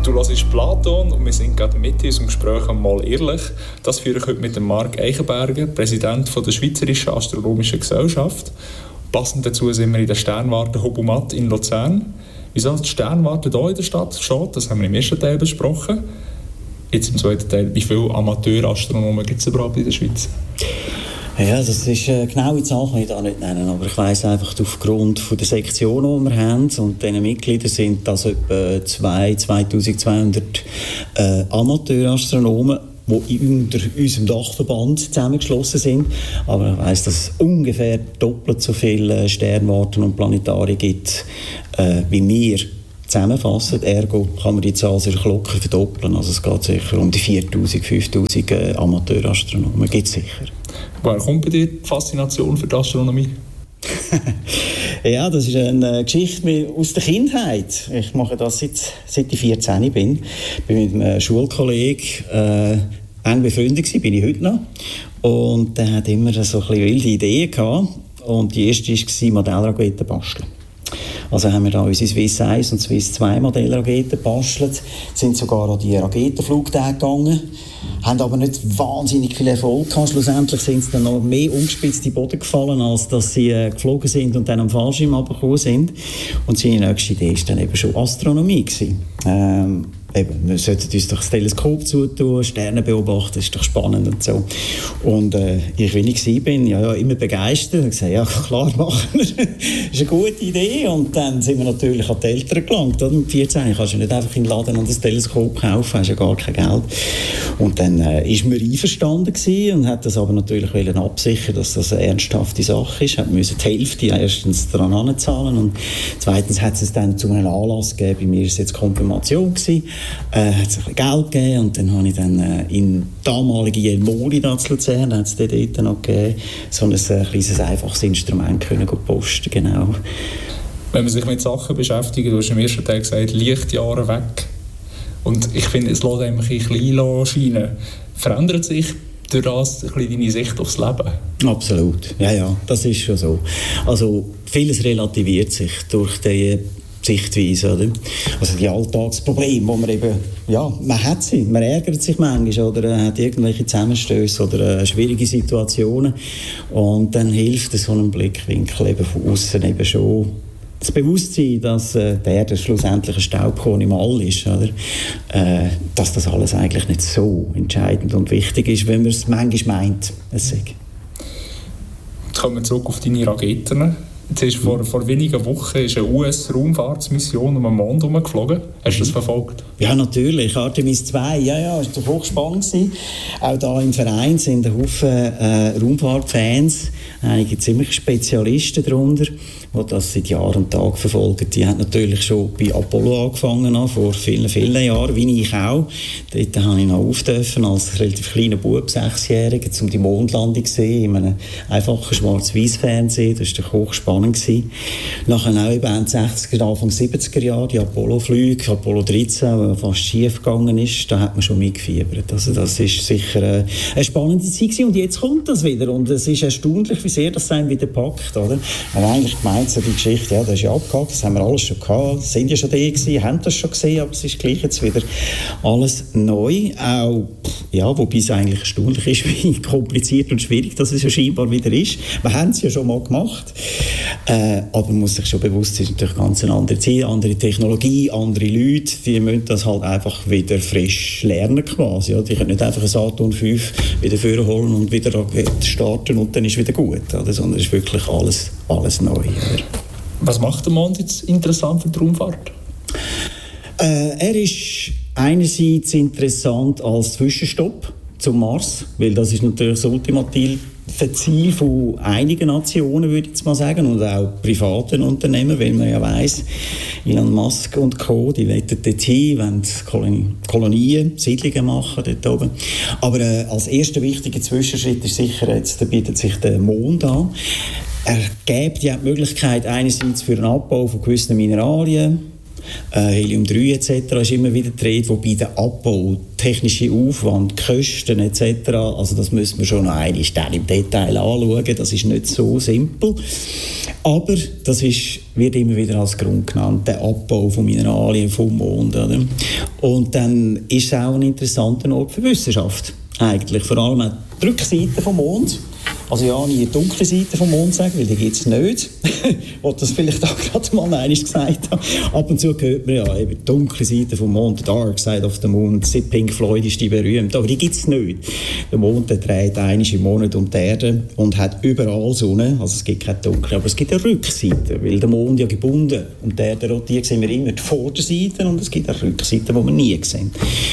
Du hörst Platon und wir sind gerade mitten in unserem Gespräch mal ehrlich. Das führe ich heute mit dem Marc Eichenberger, Präsident der Schweizerischen Astronomischen Gesellschaft. Passend dazu sind wir in der Sternwarte Hobumat in Luzern. Wieso die Sternwarte hier in der Stadt steht, das haben wir im ersten Teil besprochen. Jetzt im zweiten Teil, wie viele Amateurastronomen gibt es überhaupt in der Schweiz? Ja, das ist eine genaue Zahl, kann ich da nicht nennen, aber ich weiss einfach aufgrund der Sektionen, die wir haben und diesen Mitgliedern sind das etwa 2200 Amateurastronomen, die unter unserem Dachverband zusammengeschlossen sind. Aber ich weiss, dass es ungefähr doppelt so viele Sternwarten und Planetarien gibt, wie wir zusammenfassen. Ergo kann man die Zahl sehr locker verdoppeln. Also es geht sicher um die 4000, 5000 Amateurastronomen. Gibt es sicher. Woher kommt bei dir die Faszination für die Astronomie? Ja, das ist eine Geschichte aus der Kindheit. Ich mache das seit ich 14 bin. Ich bin mit einem Schulkollegen eng befreundet gewesen, bin ich heute noch. Und der hat immer so ein bisschen wilde Ideen gehabt. Und die erste war Modellraketen basteln. Also haben wir da unsere Swiss 1 und Swiss 2 Modellraketen gebastelt, sind sogar an die Raketenflugtage gegangen, haben aber nicht wahnsinnig viel Erfolg gehabt. Schlussendlich sind sie dann noch mehr umgespitzt in den Boden gefallen, als dass sie geflogen sind und dann am Fallschirm runtergekommen sind. Und seine nächste Idee war dann eben schon Astronomie gewesen. Wir sollten uns doch das Teleskop zutun, Sterne beobachten, ist doch spannend und so. Und ich, wenn ich war, immer begeistert und gesagt, ja klar, machen wir. Das ist eine gute Idee. Und dann sind wir natürlich an die Eltern gelangt. Oder? Mit 14 kannst du nicht einfach in den Laden und ein Teleskop kaufen, hast ja gar kein Geld. Und dann ist man einverstanden gewesen und hat das aber natürlich absichern, dass das eine ernsthafte Sache ist. Hat müssen die Hälfte erstens daran anzahlen und zweitens hat es dann zu einem Anlass gegeben. Bei mir war es jetzt Konfirmation gewesen. Hat es ein bisschen Geld gegeben und dann habe ich dann in damalige Jelmoli da zu Luzern, hat es dort noch gegeben, so ein kleines, einfaches Instrument können posten, genau. Wenn man sich mit Sachen beschäftigt, du hast im ersten Teil gesagt, Lichtjahre weg. Und ich finde, es lässt einfach ein bisschen scheinen. Verändert sich durch das ein bisschen deine Sicht aufs Leben? Absolut, ja, das ist schon so. Also vieles relativiert sich durch die Sichtweise, oder? Also die Alltagsprobleme, wo man eben, ja, man hat sie, man ärgert sich manchmal oder hat irgendwelche Zusammenstöße oder schwierige Situationen und dann hilft so ein Blickwinkel eben von außen eben schon das Bewusstsein, dass der Erde schlussendlich ein Staubkorn im All ist, oder? Dass das alles eigentlich nicht so entscheidend und wichtig ist, wenn man es manchmal meint, es sei. Jetzt kommen wir zurück auf deine Raketen. Jetzt ist vor wenigen Wochen ist eine US-Raumfahrtsmission um den Mond herumgeflogen. Hast du das verfolgt? Ja, natürlich. Artemis 2, ja, das war hochspannend gewesen. Auch da im Verein sind ein Haufen Raumfahrtfans, einige ziemlich Spezialisten darunter, die das seit Jahr und Tag verfolgen. Die haben natürlich schon bei Apollo angefangen, vor vielen, vielen Jahren, wie ich auch. Dort durfte ich noch aufdürfen, als relativ kleiner Bub, 6-Jähriger, um die Mondlandung zu sehen, in einem einfachen Schwarz-Weiß-Fernsehen. Das war hochspannend gewesen. Nachher auch eben Ende 60er, Anfang 70er Jahre, die Apollo-Flüge, Apollo 13, die fast schief gegangen ist, da hat man schon mitgefiebert. Also das ist sicher eine spannende Zeit gewesen. Und jetzt kommt das wieder. Und es ist erstaunlich, wie sehr das einen wieder packt, oder? Wir haben eigentlich gemeint, so die Geschichte, ja, das ist ja abgehakt, das haben wir alles schon gehabt, sind ja schon die gewesen, haben das schon gesehen, aber es ist gleich jetzt wieder alles neu. Auch, ja, wobei es eigentlich erstaunlich ist, wie kompliziert und schwierig das ja scheinbar wieder ist. Wir haben es ja schon mal gemacht. Aber man muss sich schon bewusst sein, es ist natürlich ganz eine andere Zeit, andere Technologie, andere Leute, die müssen das halt einfach wieder frisch lernen quasi. Ja. Die können nicht einfach ein Saturn 5 wieder vorholen und wieder starten und dann ist wieder gut. Oder? Sondern es ist wirklich alles neu. Oder? Was macht der Mond jetzt interessant für die Raumfahrt? Er ist einerseits interessant als Zwischenstopp zum Mars, weil das ist natürlich das ultimative Ziel von einigen Nationen, würde ich jetzt mal sagen, und auch privaten Unternehmen, weil man ja weiss, Elon Musk und Co., die wollen dort hin, wollen Kolonien, Siedlungen machen dort oben. Aber als erster wichtiger Zwischenschritt ist sicher, jetzt bietet sich der Mond an. Er gibt ja die Möglichkeit einerseits für den Abbau von gewissen Mineralien, Helium-3 etc. ist immer wieder gedreht, wobei der Abbau, technische Aufwand, Kosten etc., also das müssen wir schon noch einmal im Detail anschauen, das ist nicht so simpel. Aber das ist wird immer wieder als Grund genannt, der Abbau von Mineralien vom Mond. Oder? Und dann ist es auch ein interessanter Ort für Wissenschaft. Eigentlich vor allem auch die Rückseite vom Mond. Also ja, nie die dunkle Seite vom Mond sagen, weil die gibt es nicht. Ich wollte das vielleicht auch gerade mal einmal gesagt haben. Ab und zu hört man ja eben die dunkle Seite vom Mond, the dark side of the moon. Pink Floyd ist die berühmt, aber die gibt es nicht. Der Mond der dreht einmal im Monat um die Erde und hat überall Sonne. Also es gibt keine dunkle, aber es gibt eine Rückseite, weil der Mond ja gebunden und die Erde rotiert, sehen wir immer die Vorderseite und es gibt eine Rückseite, die wir nie sehen.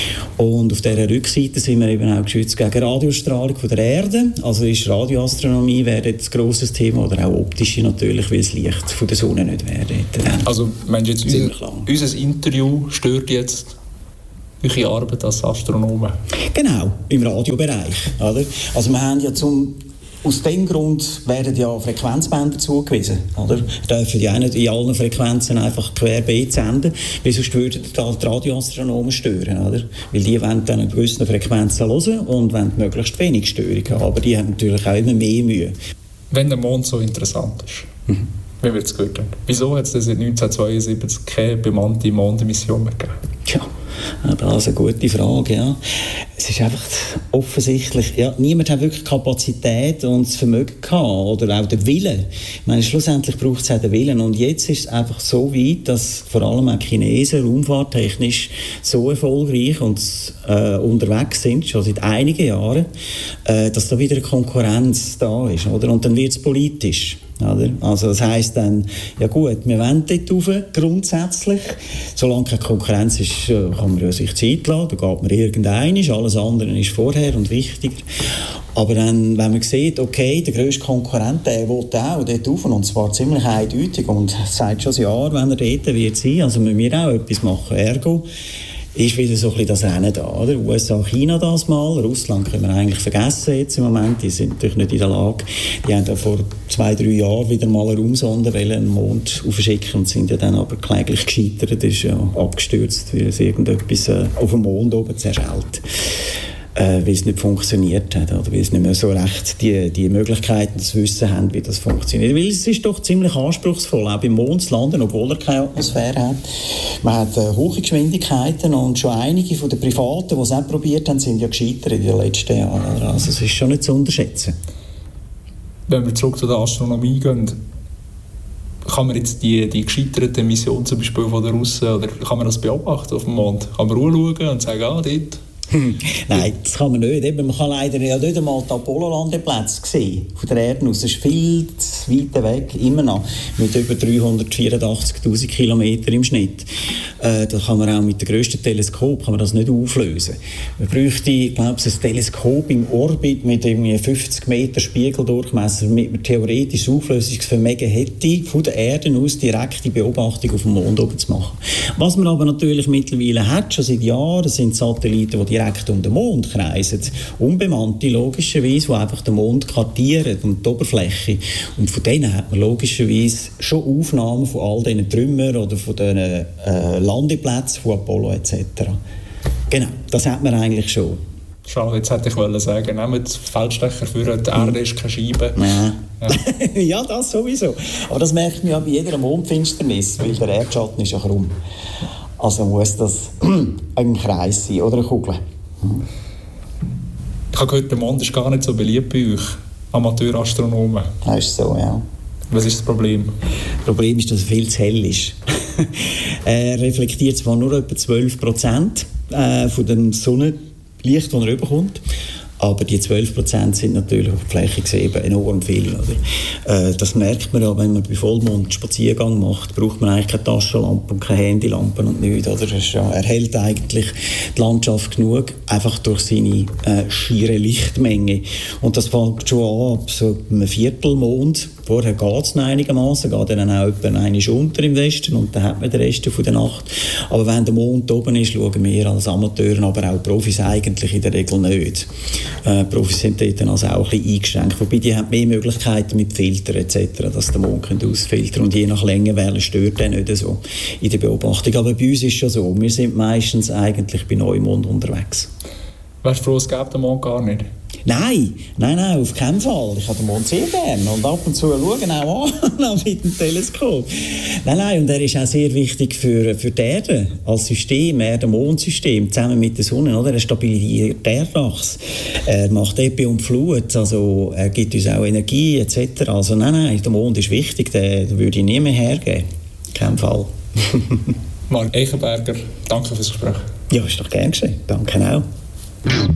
Und auf dieser Rückseite sind wir eben auch geschützt gegen Radiostrahlung von der Erde. Also ist Radioastronomie wäre jetzt ein grosses Thema oder auch optische natürlich, weil das Licht von der Sonne nicht wäre. Also meinst du jetzt, unser Interview stört jetzt eure Arbeit als Astronomen? Genau, im Radiobereich. Oder? Also wir haben ja aus dem Grund werden ja Frequenzbänder zugewiesen. Oder? Dürfen ja nicht in allen Frequenzen einfach querbeet senden, weil sonst würden die Radioastronomen stören. Oder? Weil die wollen dann eine gewisse Frequenzen hören und wollen möglichst wenig Störung haben. Aber die haben natürlich auch immer mehr Mühe. Wenn der Mond so interessant ist, wie wird es gut gehen? Wieso hat es seit 1972 keine bemannte Mondmission mehr gegeben? Tja, das ist eine gute Frage. Ja. Es ist einfach offensichtlich, ja, niemand hat wirklich Kapazität und das Vermögen gehabt, oder auch den Willen. Ich meine, schlussendlich braucht es auch den Willen. Und jetzt ist es einfach so weit, dass vor allem auch Chinesen raumfahrttechnisch so erfolgreich und unterwegs sind, schon seit einigen Jahren, dass da wieder eine Konkurrenz da ist. Oder? Und dann wird es politisch. Oder? Also das heisst dann, ja gut, wir wollen dort rauf, grundsätzlich. Solange keine Konkurrenz ist, kann man ja sich Zeit lassen, da geht man irgendeines, alles andere ist vorher und wichtiger. Aber dann, wenn man sieht, okay, der grösste Konkurrent, der will auch dort rauf, und zwar ziemlich eindeutig, und seit schon ein Jahr, wenn er dort wird sein, also müssen wir auch etwas machen. Ergo ist wieder so ein bisschen das Rennen da, oder? USA, China das mal, Russland können wir eigentlich vergessen jetzt im Moment, die sind natürlich nicht in der Lage. Die haben ja vor 2-3 Jahren wieder mal eine Raumsonde einen Mond aufschicken und sind ja dann aber kläglich gescheitert, ist ja abgestürzt, weil es irgendetwas auf dem Mond oben zerschellt. Weil es nicht funktioniert hat, oder weil es nicht mehr so recht die Möglichkeiten, das Wissen haben, wie das funktioniert. Weil es ist doch ziemlich anspruchsvoll, auch beim Mond zu landen, obwohl er keine Atmosphäre hat. Man hat hohe Geschwindigkeiten und schon einige von den Privaten, die es auch probiert haben, sind ja gescheitert in den letzten Jahren. Also es ist schon nicht zu unterschätzen. Wenn wir zurück zu der Astronomie gehen, kann man jetzt die gescheiterte Mission zum Beispiel von der Russen, oder kann man das beobachten auf dem Mond? Kann man schauen und sagen, dort... Nein, das kann man nicht. Eben, man kann leider ja nicht einmal die Apollo-Landeplätze sehen, von der Erde aus. Das ist viel zu weit weg, immer noch, mit über 384'000 Kilometer im Schnitt. Da kann man auch mit dem grössten Teleskop kann man das nicht auflösen. Man bräuchte, glaube ich, ein Teleskop im Orbit mit 50 Meter Spiegeldurchmesser, mit einem theoretischen Auflösungsvermögen hätte, von der Erde aus direkte Beobachtung auf dem Mond oben zu machen. Was man aber natürlich mittlerweile hat, schon seit Jahren, sind Satelliten, die direkt um den Mond kreisen. Unbemannte, logischerweise, die einfach den Mond kartieren und die Oberfläche. Und von denen hat man logischerweise schon Aufnahmen von all diesen Trümmern oder von diesen Landeplätzen von Apollo etc. Genau, das hat man eigentlich schon. Schade, jetzt hätte ich sagen, nehmt Feldstecher für die Erde ist keine Scheibe. Ja. Ja, das sowieso. Aber das merkt man ja bei jeder Mondfinsternis, weil der Erdschatten ist ja krumm. Also muss das ein Kreis sein oder eine Kugel. Ich habe gehört, der Mond ist gar nicht so beliebt bei euch, Amateurastronomen. Das ist so, ja. Was ist das Problem? Das Problem ist, dass er viel zu hell ist. Er reflektiert zwar nur etwa 12% von dem Sonnenlicht, das er überkommt. Aber die 12% sind natürlich auf der Fläche gesehen enorm viel. Oder? Das merkt man ja, wenn man bei Vollmond einen Spaziergang macht, braucht man eigentlich keine Taschenlampe und keine Handylampen und nichts. Oder? Er hält eigentlich die Landschaft genug, einfach durch seine schiere Lichtmenge. Und das fängt schon an ab so einem Viertelmond. Vorher geht es noch einigermaßen, geht dann auch etwa einmal unter im Westen und dann hat man den Rest von der Nacht. Aber wenn der Mond oben ist, schauen wir als Amateure, aber auch Profis eigentlich in der Regel nicht. Profis sind dort also auch ein bisschen eingeschränkt. Wobei die haben mehr Möglichkeiten mit Filtern etc., dass der Mond ausfiltern und je nach Länge wählen stört er nicht so in der Beobachtung. Aber bei uns ist es schon so, wir sind meistens eigentlich bei Neumond unterwegs. Wärst du froh, es gäbe den Mond gar nicht? Nein, auf keinen Fall. Ich habe den Mond sehr gerne und ab und zu schauen auch an mit dem Teleskop. Nein, und er ist auch sehr wichtig für die Erde als System, Erde-Mond-System, zusammen mit der Sonne, oder? Er stabilisiert die Erdachse, er macht Ebbe und Flut, also er gibt uns auch Energie etc. Also nein, der Mond ist wichtig, den würde ich nie mehr hergeben. Kein Fall. Marc Eichenberger, danke fürs Gespräch. Ja, ist doch gern geschehen. Danke auch.